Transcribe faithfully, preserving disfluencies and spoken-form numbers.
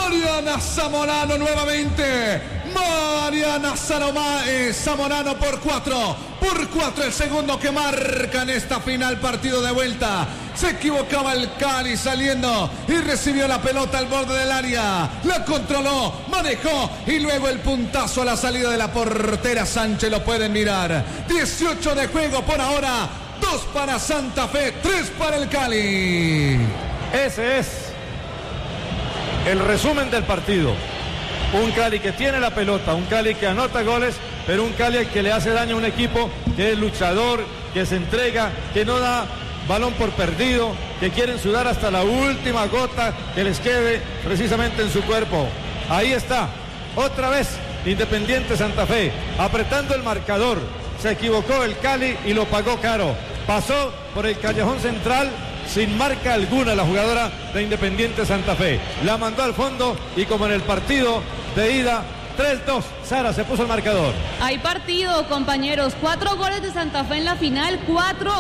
Mariana Zamorano nuevamente. Mariana Salomá, eh, Zamorano por cuatro. Por cuatro el segundo que marca en esta final, partido de vuelta. Se equivocaba el Cali saliendo y recibió la pelota al borde del área. La controló, manejó y luego el puntazo a la salida de la portera Sánchez. Lo pueden mirar. dieciocho de juego por ahora. dos para Santa Fe, tres para el Cali. Ese es el resumen del partido. Un Cali que tiene la pelota, un Cali que anota goles, pero un Cali que le hace daño a un equipo que es luchador, que se entrega, que no da balón por perdido, que quieren sudar hasta la última gota que les quede precisamente en su cuerpo. Ahí está, otra vez Independiente Santa Fe, apretando el marcador. Se equivocó el Cali y lo pagó caro. Pasó por el callejón central sin marca alguna la jugadora de Independiente Santa Fe. La mandó al fondo y como en el partido de ida, tres dos. Sara, se puso el marcador. Hay partido, compañeros. Cuatro goles de Santa Fe en la final, cuatro